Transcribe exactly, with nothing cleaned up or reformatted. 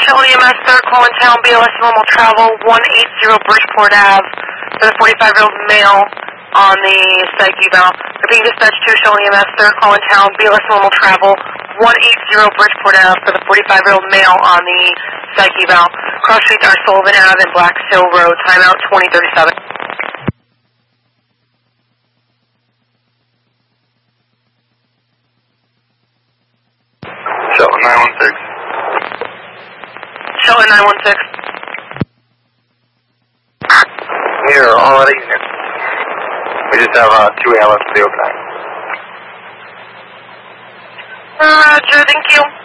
Shell E M S, third call in town, B L S normal travel, one eighty Bridgeport Ave, for the forty-five-year-old male on the psych eval. Repeating dispatch to Shell E M S, third call in town, B L S normal travel, one eighty Bridgeport Ave, for the forty-five-year-old male on the psych eval. Cross streets are Sullivan Ave and Black Hill Road, timeout twenty thirty-seven. Shelton nine one six. Shelton nine one six. Here, all that evening. We just have uh, two A L S for the overnight. Roger, thank you.